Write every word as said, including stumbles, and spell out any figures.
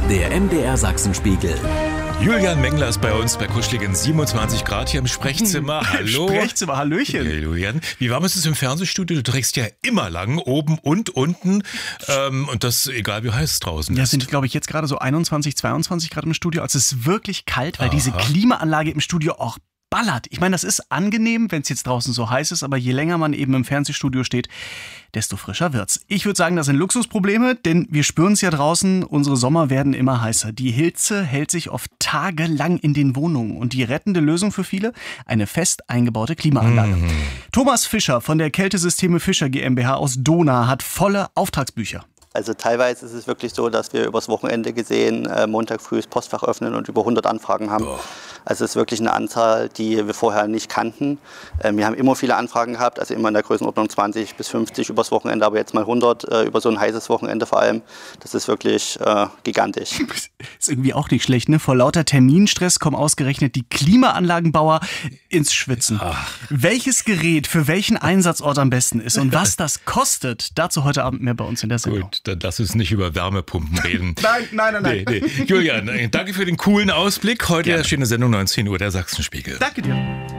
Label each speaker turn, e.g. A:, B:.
A: Der M D R Sachsenspiegel.
B: Julian Mengler ist bei uns bei kuscheligen siebenundzwanzig Grad hier im Sprechzimmer. Hallo.
C: Sprechzimmer, Hallöchen.
B: Hey Julian, wie warm ist es im Fernsehstudio? Du trägst ja immer lang, oben und unten. Ähm, und das egal wie heiß es draußen ist.
C: Ja, es sind, glaube ich, jetzt gerade so einundzwanzig, zweiundzwanzig Grad im Studio. Also es ist wirklich kalt, weil
B: Aha.
C: diese Klimaanlage im Studio auch ballert. Ich meine, das ist angenehm, wenn es jetzt draußen so heiß ist, aber je länger man eben im Fernsehstudio steht, desto frischer wird's. Ich würde sagen, das sind Luxusprobleme, denn wir spüren es ja draußen, unsere Sommer werden immer heißer. Die Hitze hält sich oft tagelang in den Wohnungen und die rettende Lösung für viele, eine fest eingebaute Klimaanlage. Mhm. Thomas Fischer von der Kältesysteme Fischer GmbH aus Dohna hat volle Auftragsbücher.
D: Also teilweise ist es wirklich so, dass wir übers Wochenende gesehen äh, Montag früh das Postfach öffnen und über hundert Anfragen haben. Oh. Also es ist wirklich eine Anzahl, die wir vorher nicht kannten. Ähm, wir haben immer viele Anfragen gehabt, also immer in der Größenordnung zwanzig bis fünfzig übers Wochenende, aber jetzt mal hundert äh, über so ein heißes Wochenende vor allem. Das ist wirklich äh, gigantisch.
C: Ist irgendwie auch nicht schlecht, ne? Vor lauter Terminstress kommen ausgerechnet die Klimaanlagenbauer ins Schwitzen. Ach. Welches Gerät für welchen Einsatzort am besten ist und was das kostet, dazu heute Abend mehr bei uns in der Sendung.
B: Gut, dann lass uns nicht über Wärmepumpen reden.
C: Nein, nein, nein, nein.
B: Nee, nee. Julian, danke für den coolen Ausblick. Heute
C: Gerne.
B: erschien eine Sendung neunzehn Uhr, der Sachsenspiegel.
C: Danke dir.